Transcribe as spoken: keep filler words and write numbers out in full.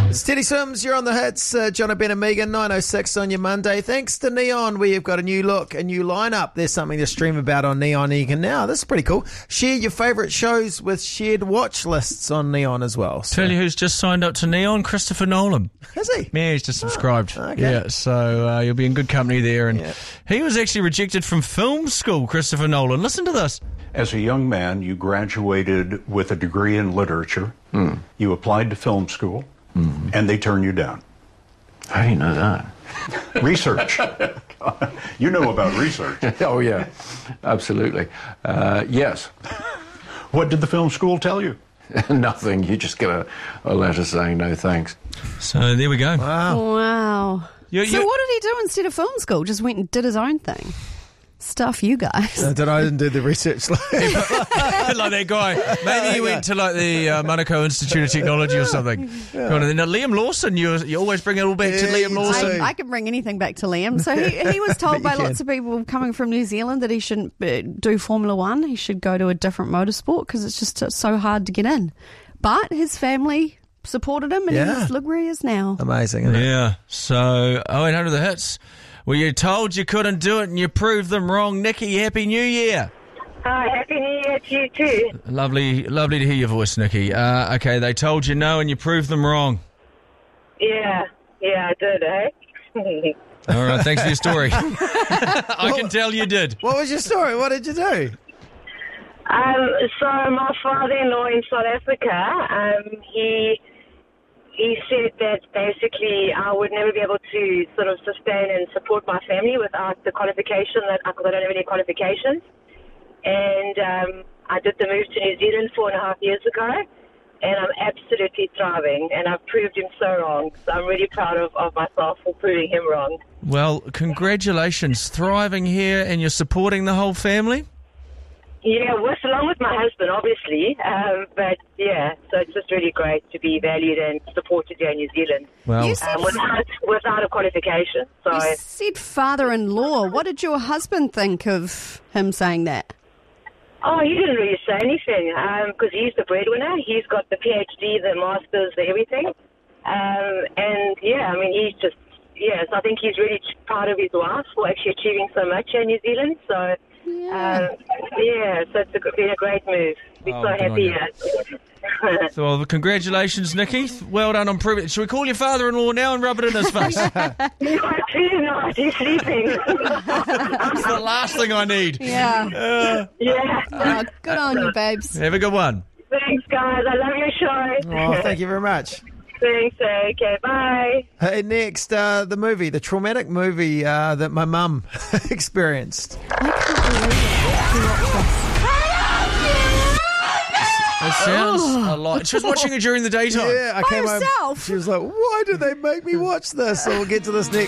It's Teddy Sims, you're on the hits. Uh, John Ben and Megan, nine oh six on your Monday. Thanks to Neon, we have got a new look, a new lineup. There's something to stream about on Neon. You can now. This is pretty cool. Share your favourite shows with shared watch lists on Neon as well. So. Tell you who's just signed up to Neon? Christopher Nolan. Has he? Yeah, he's just subscribed. Oh, okay. Yeah, so uh, you'll be in good company there. And yeah. He was actually rejected from film school, Christopher Nolan. Listen to this. As a young man, you graduated with a degree in literature. Mm. You applied to film school. Mm-hmm. And they turn you down. How do you know that? Research. You know about research. Oh, yeah, absolutely. Uh, yes. What did the film school tell you? Nothing. You just get a, a letter saying no thanks. So there we go. Wow. Wow. You, so you, what did he do instead of film school? Just went and did his own thing? Stuff you guys. I, I didn't do the research. like that guy. Maybe he went to like the uh, Monaco Institute of Technology or something. Yeah. Now, Liam Lawson, you you always bring it all back yeah, to Liam Lawson. I, I can bring anything back to Liam. So he, he was told by lots of people coming from New Zealand that he shouldn't do Formula One. He should go to a different motorsport because it's just so hard to get in. But his family supported him and yeah. he's, look where he is now. Amazing, isn't it? Yeah. So, oh eight hundred the hits. Well, you told you couldn't do it and you proved them wrong. Nikki, Happy New Year. Hi, Happy New Year to you too. Lovely lovely to hear your voice, Nikki. Uh, okay, they told you no and you proved them wrong. Yeah, yeah, I did, eh? All right, thanks for your story. I can tell you did. What was your story? What did you do? Um, so my father-in-law in South Africa, um, he... He said that basically I would never be able to sort of sustain and support my family without the qualification, that because I don't have any qualifications. And um, I did the move to New Zealand four and a half years ago, and I'm absolutely thriving, and I've proved him so wrong. So I'm really proud of, of myself for proving him wrong. Well, congratulations. Thriving here, and you're supporting the whole family? Yeah, with, along with my husband, obviously. Um, but, yeah, so it's just really great to be valued and supported here in New Zealand. Well, um, without, without a qualification. So. You said father-in-law. What did your husband think of him saying that? Oh, he didn't really say anything because um, he's the breadwinner. He's got the PhD, the masters, the everything. Um, and, yeah, I mean, he's just, yes, I think he's really proud of his wife for actually achieving so much here in New Zealand. So, yeah, um, yeah so it's a, been a great move. We're oh, so happy here. So, well, congratulations, Nikki. Well done on proving it. Should we call your father-in-law now and rub it in his face? No, absolutely not. He's sleeping. That's the last thing I need. Yeah. Uh, yeah. Oh, good on you, babes. Have a good one. Thanks, guys. I love your show. Oh, thank you very much. Thanks. Okay, bye. Hey, next, uh, the movie, the traumatic movie uh, that my mum experienced. I can't believe it. It sounds a lot. She was watching it during the daytime. Yeah, I By came herself? home. She was like, why do they make me watch this? So we'll get to this next.